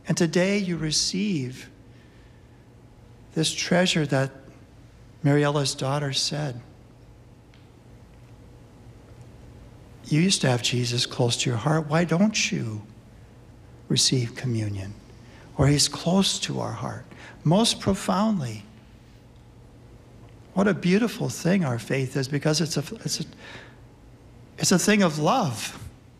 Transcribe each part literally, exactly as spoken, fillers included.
And today you receive this treasure that Mariella's daughter said. You used to have Jesus close to your heart. Why don't you receive communion? Or he's close to our heart, most profoundly. What a beautiful thing our faith is, because it's a, it's a, it's a thing of love.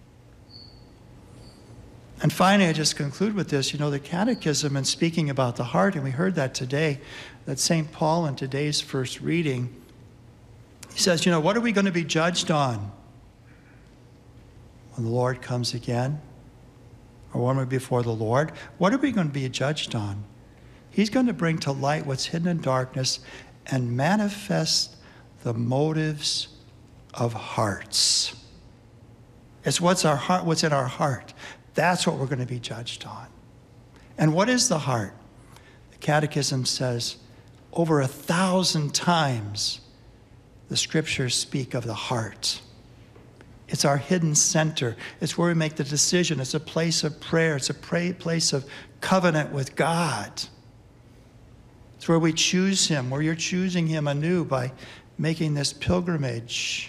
And finally, I just conclude with this. You know, the Catechism, and speaking about the heart, and we heard that today, that Saint Paul in today's first reading, he says, you know, what are we going to be judged on when the Lord comes again? Or when we're before the Lord? What are we going to be judged on? He's going to bring to light what's hidden in darkness and manifest the motives of hearts. It's what's our heart, what's in our heart. That's what we're going to be judged on. And what is the heart? The Catechism says over a thousand times the scriptures speak of the heart. It's our hidden center. It's where we make the decision. It's a place of prayer. It's a pray, place of covenant with God. It's where we choose him, where you're choosing him anew by making this pilgrimage.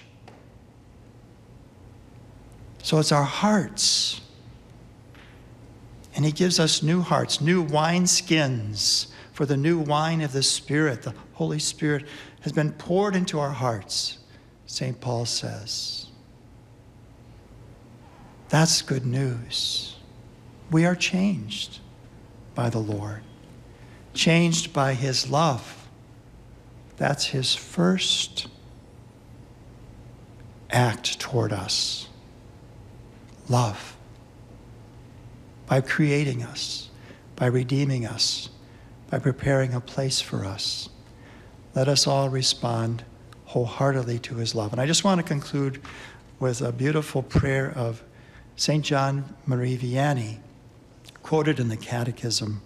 So it's our hearts. And he gives us new hearts, new wineskins for the new wine of the Spirit. The Holy Spirit has been poured into our hearts, Saint Paul says. That's good news. We are changed by the Lord, changed by his love. That's his first act toward us. Love. By creating us, by redeeming us, by preparing a place for us. Let us all respond wholeheartedly to his love. And I just want to conclude with a beautiful prayer of Saint John Marie Vianney, quoted in the Catechism.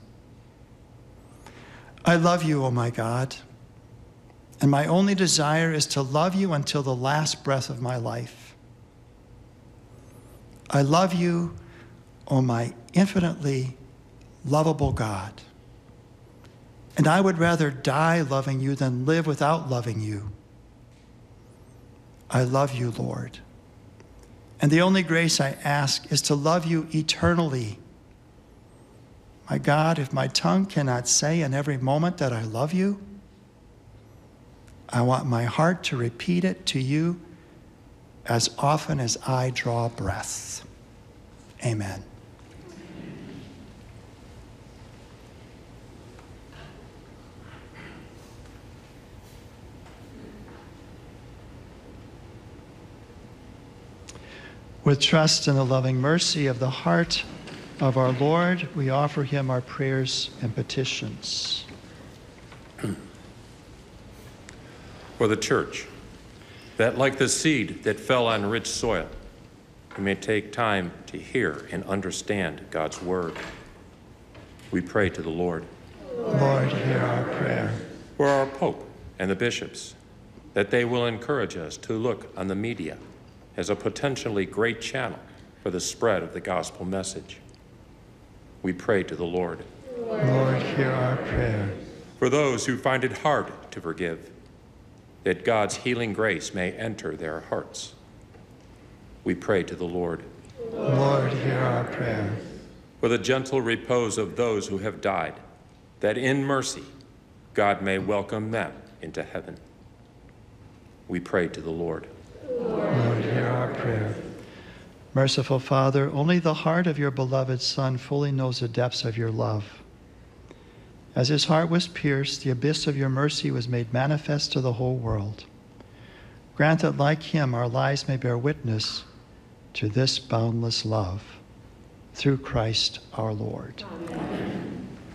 I love you, O my God, and my only desire is to love you until the last breath of my life. I love you, O my infinitely lovable God, and I would rather die loving you than live without loving you. I love you, Lord. And the only grace I ask is to love you eternally. My God, if my tongue cannot say in every moment that I love you, I want my heart to repeat it to you as often as I draw breath. Amen. With trust in the loving mercy of the heart of our Lord, we offer him our prayers and petitions. For the church, that like the seed that fell on rich soil, we may take time to hear and understand God's word. We pray to the Lord. Lord, hear our prayer. For our Pope and the bishops, that they will encourage us to look on the media as a potentially great channel for the spread of the gospel message. We pray to the Lord. Lord, hear our prayer. For those who find it hard to forgive, that God's healing grace may enter their hearts. We pray to the Lord. Lord, hear our prayer. For the gentle repose of those who have died, that in mercy God may welcome them into heaven. We pray to the Lord. Lord, hear our prayer. Merciful Father, only the heart of your beloved Son fully knows the depths of your love. As his heart was pierced, the abyss of your mercy was made manifest to the whole world. Grant that, like him, our lives may bear witness to this boundless love. Through Christ our Lord. Amen.